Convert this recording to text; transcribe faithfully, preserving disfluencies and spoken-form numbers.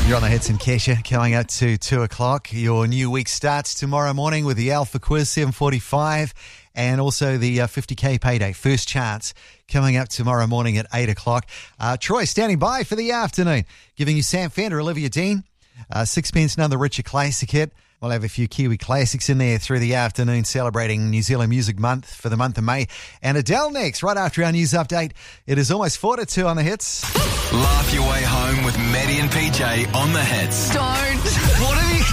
You're on the Hits and Kesha, coming up to two o'clock. Your new week starts tomorrow morning with the Alpha Quiz, seven forty-five, and also the uh, fifty K payday, first chance, coming up tomorrow morning at eight o'clock. Uh, Troy standing by for the afternoon, giving you Sam Fender, Olivia Dean, uh, Sixpence None, the Richer Classic hit. We'll have a few Kiwi classics in there through the afternoon, celebrating New Zealand Music Month for the month of May. And Adele next, right after our news update. It is almost four to two on the Hits. Laugh your way home with Maddie and P J on the Hits. Don't. What have you